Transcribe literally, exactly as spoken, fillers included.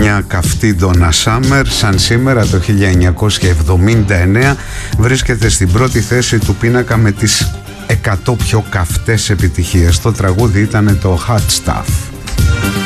μια καυτή Donna Summer, σαν σήμερα το χίλια εννιακόσια εβδομήντα εννέα βρίσκεται στην πρώτη θέση του πίνακα με τις εκατό πιο καυτές επιτυχίες. Το τραγούδι ήταν το Hot Stuff.